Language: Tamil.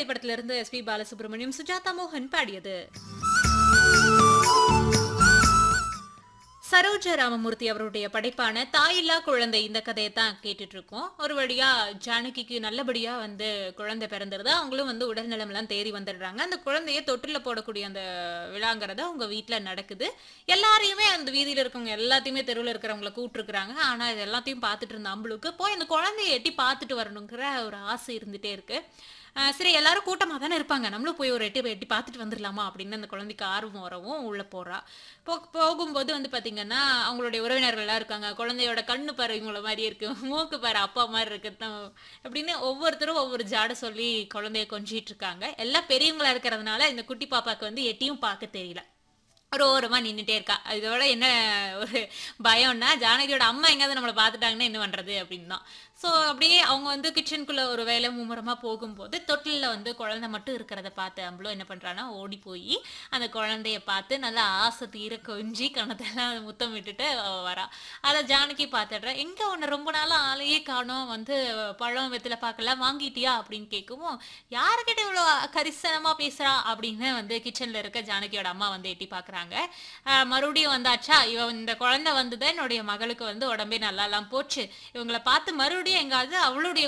திரைப்படத்திலிருந்து எஸ்பி பாலசுப்ரமணியம், சுஜாதா மோகன் பாடியது. சரோஜ ராமமூர்த்தி அவருடைய படைப்பான தாயில்லா குழந்தை இந்த கதையை தான் கேட்டுட்டு இருக்கோம். ஒரு வழியா ஜானகிக்கு நல்லபடியா குழந்தை பிறந்துருது. அவங்களும் உடல்நலம் எல்லாம் தேறி வந்துடுறாங்க. அந்த குழந்தைய தொட்டில போடக்கூடிய அந்த விழாங்கிறது அவங்க வீட்டுல நடக்குது. எல்லாரையுமே அந்த வீதியில இருக்கவங்க எல்லாத்தையுமே தெருவில் இருக்கிறவங்கள கூப்பிட்டுருக்காங்க. ஆனா இது எல்லாத்தையும் பார்த்துட்டு இருந்த அம்பளுக்கு போய் அந்த குழந்தைய எட்டி பார்த்துட்டு வரணுங்கிற ஒரு ஆசை இருந்துட்டே இருக்கு. சரி எல்லாரும் கூட்டமா தானே இருப்பாங்க. நம்மளும் போய் ஒரு எட்டி எட்டி பார்த்துட்டு வந்துடலாமா அப்படின்னு அந்த குழந்தைக்கு ஆர்வம் வரவும் உள்ள போறா. போகும்போது பாத்தீங்கன்னா, அவங்களுடைய உறவினர்கள் எல்லாம் இருக்காங்க. குழந்தையோட கண்ணு பாரு இவங்கள மாரி இருக்கு. மூக்கு பாரு அப்பா மாரி இருக்கு. அப்படின்னு ஒவ்வொருத்தரும் ஒவ்வொரு ஜாட சொல்லி குழந்தைய கொஞ்சிட்டு இருக்காங்க. எல்லாம் பெரியவங்களா இருக்கிறதுனால இந்த குட்டி பாப்பாக்கு எட்டியும் பார்க்க தெரியல. ஒரு ஓரமா நின்னுட்டே இருக்கா. இதோட என்ன ஒரு பயம்னா, ஜானகியோட அம்மா எங்கேயாவது நம்மள பார்த்துட்டாங்கன்னா என்ன பண்றது அப்படின்னு தான். ஸோ அப்படியே அவங்க கிச்சனுக்குள்ள ஒரு வேலை மும்முரமா போகும்போது, தொட்டில்ல குழந்தை மட்டும் இருக்கிறத பார்த்து அம்பளோ என்ன பண்றான்னா, ஓடி போய் அந்த குழந்தைய பார்த்து நல்லா ஆசை தீர கொஞ்சி கணத்தெல்லாம் முத்தம் விட்டுட்டு அவ வரா. அத ஜானகி பார்த்துடுறா. எங்க உன்னை ரொம்ப நாளா ஆளையே காணோம், பழம் வெத்தில பார்க்கல வாங்கிட்டியா அப்படின்னு கேட்கவும், யாருக்கிட்ட இவ்வளோ கரிசனமா பேசுறா அப்படின்னு கிச்சன்ல இருக்க ஜானகியோட அம்மா எட்டி பார்க்குறாங்க. மறுபடியும் வந்தாச்சா, இந்த குழந்தை என்னுடைய மகளுக்கு உடம்பே நல்லாலாம் போச்சு. இவங்கள பார்த்து மறுபடியும் எங்காவது அவளுடைய